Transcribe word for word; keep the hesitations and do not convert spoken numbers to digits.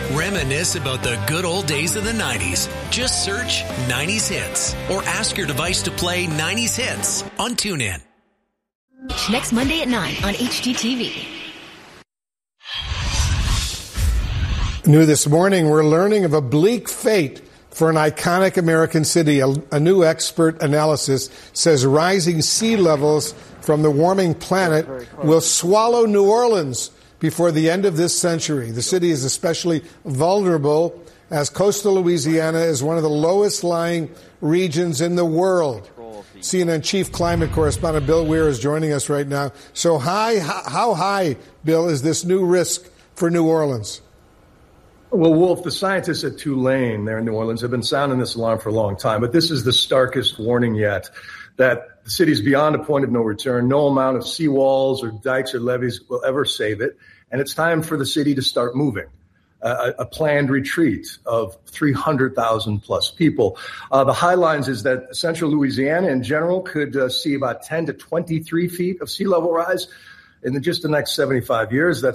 Reminisce about the good old days of the nineties. Just search nineties Hits or ask your device to play nineties Hits on TuneIn. Next Monday at nine on H G T V. New this morning, we're learning of a bleak fate for an iconic American city. A, a new expert analysis says rising sea levels from the warming planet will swallow New Orleans before the end of this century. The city is especially vulnerable as coastal Louisiana is one of the lowest lying regions in the world. C N N chief climate correspondent Bill Weir is joining us right now. So high, how high, Bill, is this new risk for New Orleans? Well, Wolf, the scientists at Tulane there in New Orleans have been sounding this alarm for a long time, but this is the starkest warning yet, that the city's beyond a point of no return. No amount of seawalls or dikes or levees will ever save it, and it's time for the city to start moving. Uh, a planned retreat of three hundred thousand plus people. Uh, the high lines is that central Louisiana in general could uh, see about ten to twenty-three feet of sea level rise in the, just the next seventy-five years. That's